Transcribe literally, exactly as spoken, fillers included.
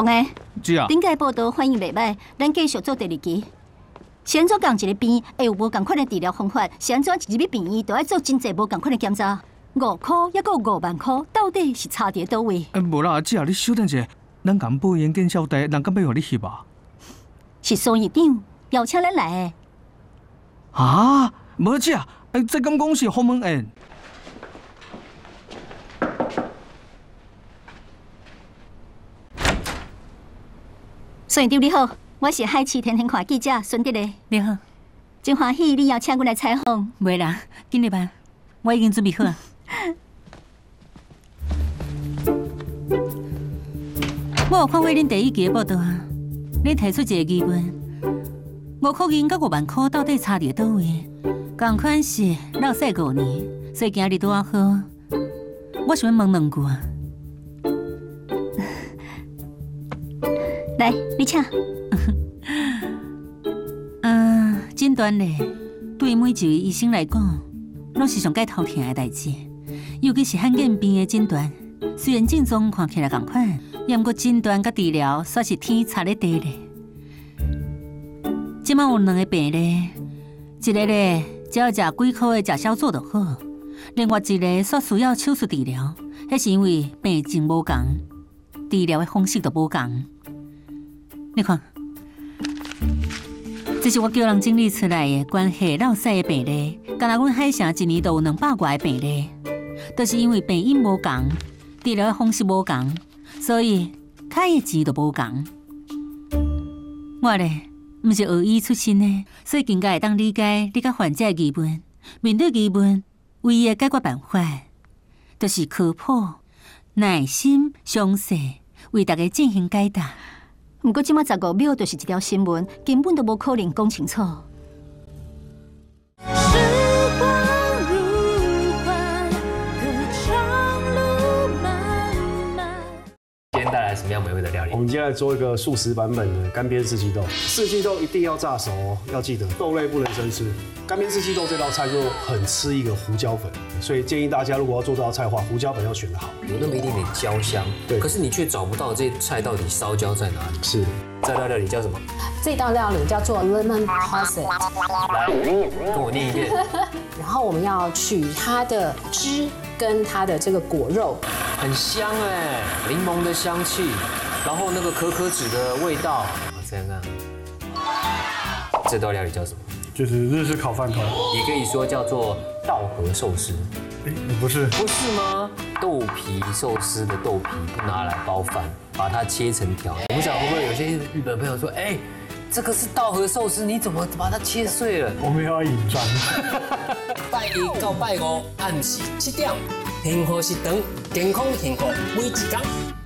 王诶， 是啊。 顶届报道反应袂歹，咱继续做第二期。是安怎讲一个病会有无共款的治疗方法？是安怎入去病院都要做真济无共款的检查？五箍抑个五万箍，到底是差伫倒位？ 呃，无啦，姐啊，你稍等者，咱敢保严见小弟，人敢要互你翕啊？ 是苏院长邀请咱来的。 啊，无姐啊，这敢讲是鸿门宴？ 苏院长你好，我是海市天天看记者孙德嘞。 你好， 真欢喜你邀请我来采访。 袂啦，紧来吧，我已经准备好了。我有看过恁第一期的报道啊，恁提出一个疑问：五箍银甲五万箍到底差伫倒位？同款是落赛五年，所以今日拄啊好，我想要问两句啊。 来，你请。 嗯，诊断咧，对每一位医生来讲，拢是上解头疼的代志，尤其是罕见病的诊断。虽然症状看起来同款，也毋过诊断甲治疗煞是天差咧地咧。即摆有两个病咧，一个咧只要食几颗的食小做就好，另外一个煞需要手术治疗，迄是因为病情无共，治疗的方式就无共。你看，这是我叫人整理出来的关系落屎的病例。敢若阮海城一年都有两百外个病例，都是因为病因无共。治疗的方式无共，所以开的钱就无共。我咧，毋是学医出身的，所以更加会当理解你甲患者的疑问。面对疑问，唯一的解决办法，就是科普、耐心、详细为大家进行解答。 不过即马十五秒就是一条新闻，根本都无可能讲清楚。 今天带来什么样美味的料理？ 我们今天来做一个素食版本的干煸四季豆。四季豆一定要炸熟哦，要记得豆类不能生吃。干煸四季豆这道菜就很吃一个胡椒粉，所以建议大家如果要做这道菜的话，胡椒粉要选得好， 有那么一点点焦香。 对， 可是你却找不到这菜到底烧焦在哪里。 是， 这道料理叫什么？ 这道料理叫做 lemon posset。 来，跟我念一遍。 然后我们要取它的汁跟它的这个果肉， 很香哎，柠檬的香气，然后那个可可脂的味道。这样看，这道料理叫什么？ 就是日式烤饭团， 也可以说叫做稻荷寿司。 哎，不是， 不是吗？豆皮寿司的豆皮不拿来包饭，把它切成条。我不晓得会不会有些日本朋友说，哎，这个是稻荷寿司，你怎么把它切碎了？ 我们要引战。 拜一到拜五暗时七点，幸福是长，健康幸福每一天。